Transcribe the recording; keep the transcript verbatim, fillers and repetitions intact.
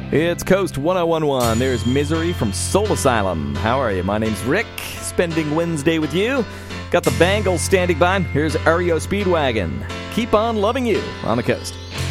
It's Coast ten eleven. There's Misery from Soul Asylum. How are you? My name's Rick, spending Wednesday with you. Got the Bangles standing by. Here's R E O Speedwagon. Keep on loving you on the coast.